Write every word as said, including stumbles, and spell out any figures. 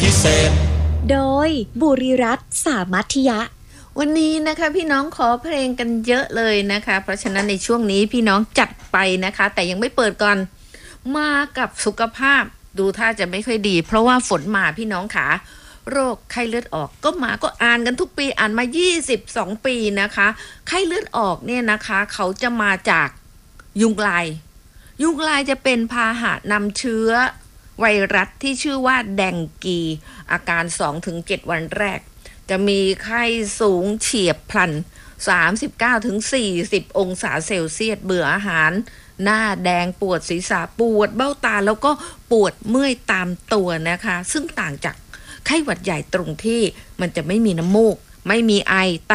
พิเศษโดยบุรีรัตน์สามัธยะวันนี้นะคะพี่น้องขอเพลงกันเยอะเลยนะคะเพราะฉะนั้นในช่วงนี้พี่น้องจัดไปนะคะแต่ยังไม่เปิดก่อนมากับสุขภาพดูท่าจะไม่ค่อยดีเพราะว่าฝนมาพี่น้องขาโรคไข้เลือดออกก็มาก็อ่านกันทุกปีอ่านมายี่สิบสองปีนะคะไข้เลือดออกเนี่ยนะคะเขาจะมาจากยุงลายยุงลายจะเป็นพาหะนำเชื้อไวรัสที่ชื่อว่าแดงกีอาการ สองถึงเจ็ด วันแรกจะมีไข้สูงเฉียบพลัน สามสิบเก้าถึงสี่สิบ องศาเซลเซียสเบื่ออาหารหน้าแดงปวดศีรษะปวดเบ้าตาแล้วก็ปวดเมื่อยตามตัวนะคะซึ่งต่างจากไข้หวัดใหญ่ตรงที่มันจะไม่มีน้ำมูกไม่มีไอ